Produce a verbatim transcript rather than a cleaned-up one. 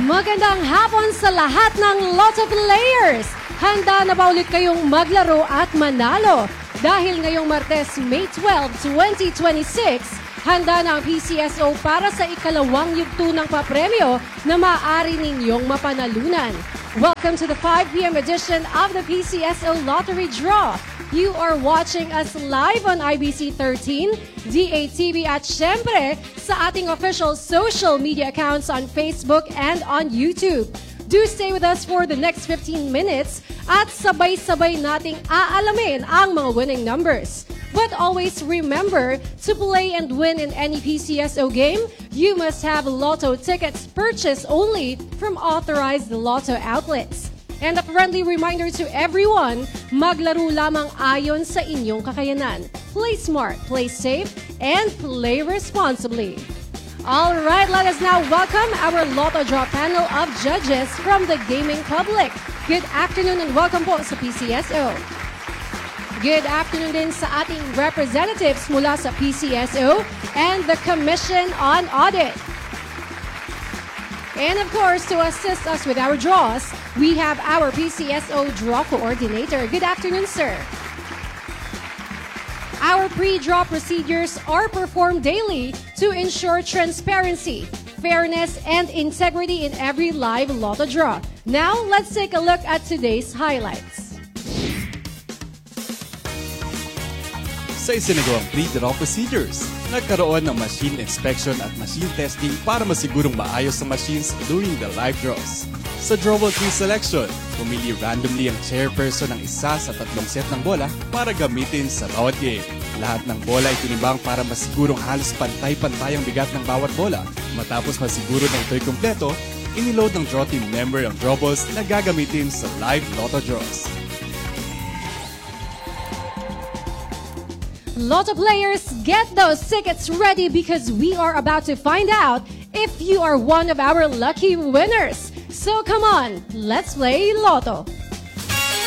Magandang hapon sa lahat ng Lotto players! Handa na ba ulit kayong maglaro at manalo? Dahil ngayong Martes, May twelfth, twenty twenty-six, handa na ang P C S O para sa ikalawang yugto ng papremyo na maaari ninyong mapanalunan. Welcome to the five p m edition of the P C S O Lottery Draw. You are watching us live on I B C thirteen, D A T V at syempre sa ating official social media accounts on Facebook and on YouTube. Do stay with us for the next fifteen minutes at sabay-sabay nating aalamin ang mga winning numbers. But always remember, to play and win in any P C S O game, you must have Lotto tickets purchased only from authorized Lotto outlets. And a friendly reminder to everyone, maglaro lamang ayon sa inyong kakayanan. Play smart, play safe, and play responsibly. All right, let us now welcome our Lotto Draw panel of judges from the gaming public. Good afternoon and welcome po sa P C S O. Good afternoon din sa ating representatives mula sa P C S O and the Commission on Audit. And of course, to assist us with our draws, we have our P C S O Draw Coordinator. Good afternoon, sir. Our pre-draw procedures are performed daily to ensure transparency, fairness, and integrity in every live Lotto draw. Now, let's take a look at today's highlights. Sa isinagawang pre-draw procedures, nagkaroon ng machine inspection at machine testing para masigurong maayos ang machines during the live draws. Sa drawable tree selection, pumili randomly ang chairperson ng isa sa tatlong set ng bola para gamitin sa bawat game. Lahat ng bola ay tinimbang para masigurong halos pantay-pantay ang bigat ng bawat bola. Matapos masiguro na ito'y kumpleto, iniload ng draw team member ang drawables na gagamitin sa live Lotto draws. Lotto players, get those tickets ready because we are about to find out if you are one of our lucky winners. So come on, let's play Lotto.